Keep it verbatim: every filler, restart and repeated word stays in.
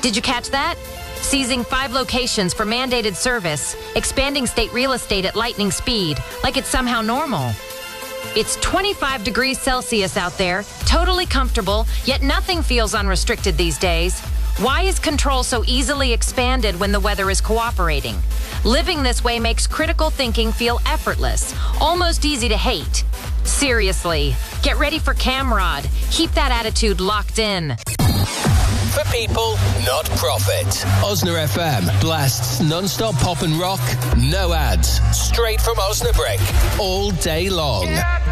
Did you catch that? Seizing five locations for mandated service, expanding state real estate at lightning speed, like it's somehow normal. It's twenty-five degrees Celsius out there, totally comfortable, yet nothing feels unrestricted these days. Why is control so easily expanded when the weather is cooperating? Living this way makes critical thinking feel effortless, almost easy to hate. Seriously, get ready for Camrod. Keep that attitude locked in. For people, not profit. Osna F M blasts non-stop pop and rock, no ads, straight from Osnabrück, all day long.